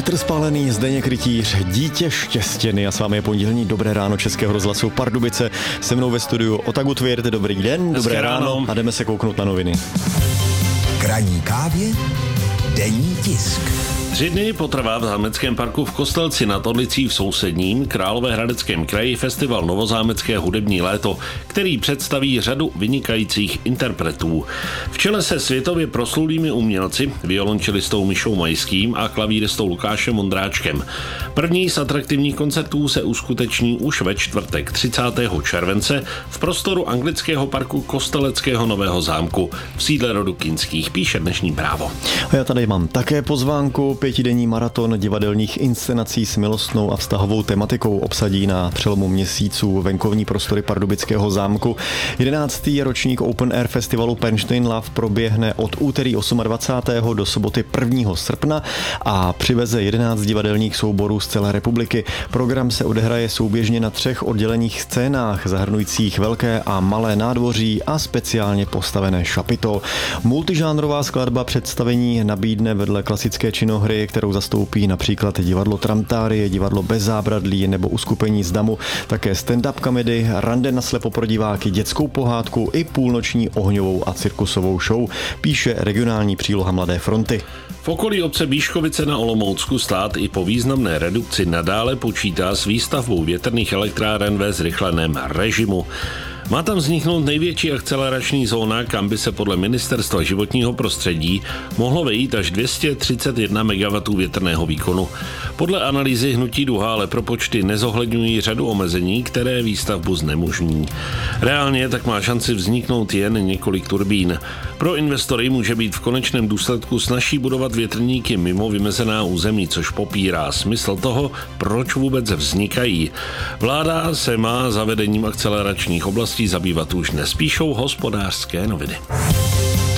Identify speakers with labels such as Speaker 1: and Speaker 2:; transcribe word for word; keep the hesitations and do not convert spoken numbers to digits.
Speaker 1: Petr Spálený, Zdeněk Rytíř, Dítě Štěstěny a s vámi je pondělní Dobré ráno Českého rozhlasu Pardubice. Se mnou ve studiu Otagu Tvěrt, dobrý den, dobré ráno a jdeme se kouknout na noviny.
Speaker 2: K ranní kávě denní tisk.
Speaker 3: Tři dny potrvá v zámeckém parku v Kostelci nad Orlicí v sousedním Královéhradeckém kraji festival Novozámecké hudební léto, který představí řadu vynikajících interpretů. V čele se světově proslulými umělci, violončelistou Mišou Majským a klavíristou Lukášem Ondráčkem. První z atraktivních koncertů se uskuteční už ve čtvrtek třicátého července v prostoru anglického parku Kosteleckého Nového zámku v sídle rodu Kinských, píše dnešní Právo.
Speaker 1: A já tady mám také pozvánku. Pětidenní maraton divadelních inscenací s milostnou a vztahovou tematikou obsadí na přelomu měsíců venkovní prostory Pardubického zámku. jedenáctý ročník Open Air festivalu Pennstein Love proběhne od úterý dvacátého osmého do soboty prvního srpna a přiveze jedenáct divadelních souborů z celé republiky. Program se odehraje souběžně na třech oddělených scénách, zahrnujících velké a malé nádvoří a speciálně postavené šapito. Multižánrová skladba představení nabídne vedle klasické činohry, kterou zastoupí například divadlo Tramtárie, divadlo Bez zábradlí nebo Uskupení z damu, také stand-up komedy, rande na slepo pro diváky, dětskou pohádku i půlnoční ohňovou a cirkusovou show, píše regionální příloha Mladé fronty.
Speaker 3: V okolí obce Bíškovice na Olomoucku stát i po významné redukci nadále počítá s výstavbou větrných elektráren ve zrychleném režimu. Má tam vzniknout největší akcelerační zóna, kam by se podle Ministerstva životního prostředí mohlo vejít až dvě stě třicet jedna megawattů větrného výkonu. Podle analýzy Hnutí Duha ale propočty nezohledňují řadu omezení, které výstavbu znemožní. Reálně tak má šanci vzniknout jen několik turbín. Pro investory může být v konečném důsledku snazší budovat větrníky mimo vymezená území, což popírá smysl toho, proč vůbec vznikají. Vláda se má zavedením akceleračních oblastí zabývat už dnes, píšou Hospodářské noviny.